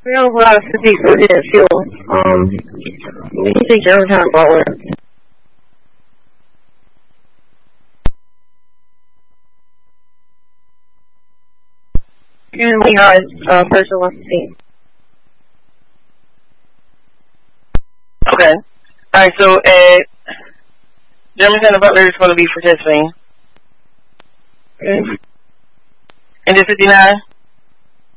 We have a lot of cities for jet fuel. You think Germantown bought one? And we are person wants to see. Okay. Alright, so Germantown and Butler is going to be participating. Okay. And the 59?